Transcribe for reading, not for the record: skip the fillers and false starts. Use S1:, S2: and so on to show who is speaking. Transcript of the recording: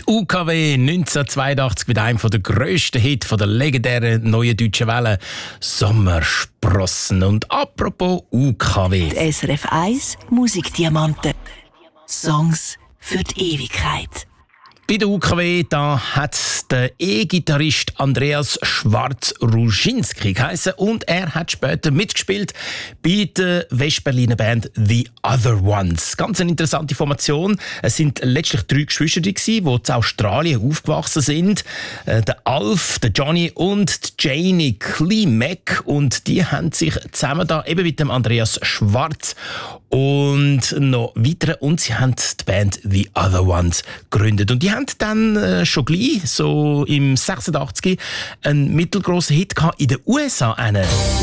S1: Die UKW 1982 mit einem der grössten Hits der legendären neuen deutschen Welle, Sommersprossen. Und apropos UKW.
S2: Die SRF 1 Musikdiamanten. Songs für die Ewigkeit.
S1: Bei der UKW da hat der E-Gitarrist Andreas Schwarz-Ruschinski geheissen und er hat später mitgespielt bei der Westberliner Band The Other Ones. Ganz eine interessante Formation. Es sind letztlich 3 Geschwister, die in Australien aufgewachsen sind. Der Alf, der Johnny und die Janie Klimek. Und die haben sich zusammen da eben mit dem Andreas Schwarz und noch weitere, und sie haben die Band The Other Ones gegründet. Und die haben dann schon gleich, so im 86, einen mittelgroßen Hit gehabt in den USA.